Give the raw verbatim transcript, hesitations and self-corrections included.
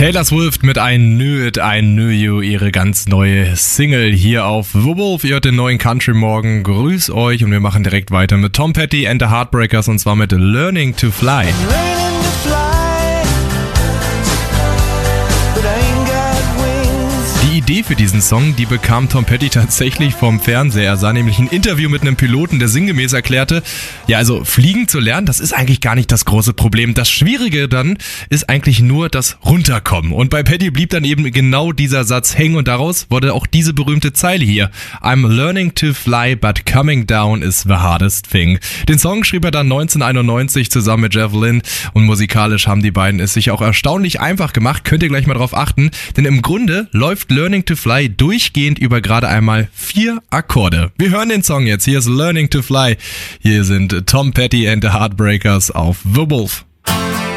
Taylor Swift mit I Knew It, I Knew You, ihre ganz neue Single hier auf The Wolf. Ihr hört den neuen Country Morgen. Grüß euch und wir machen direkt weiter mit Tom Petty and the Heartbreakers und zwar mit Learning to Fly. Die Idee für diesen Song, die bekam Tom Petty tatsächlich vom Fernseher. Er sah nämlich ein Interview mit einem Piloten, der sinngemäß erklärte, ja, also fliegen zu lernen, das ist eigentlich gar nicht das große Problem. Das Schwierige dann ist eigentlich nur das Runterkommen. Und bei Petty blieb dann eben genau dieser Satz hängen und daraus wurde auch diese berühmte Zeile hier. I'm learning to fly, but coming down is the hardest thing. Den Song schrieb er dann neunzehnhunderteinundneunzig zusammen mit Jeff Lynne und musikalisch haben die beiden es sich auch erstaunlich einfach gemacht. Könnt ihr gleich mal drauf achten, denn im Grunde läuft Learning to Fly durchgehend über gerade einmal vier Akkorde. Wir hören den Song jetzt. Hier ist Learning to Fly. Hier sind Tom Petty and the Heartbreakers auf The Wolf.